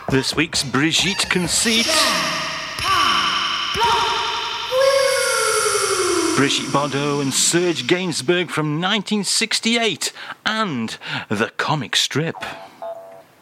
This week's Brigitte Conceit. Brigitte Bardot and Serge Gainsbourg from 1968, and the comic strip.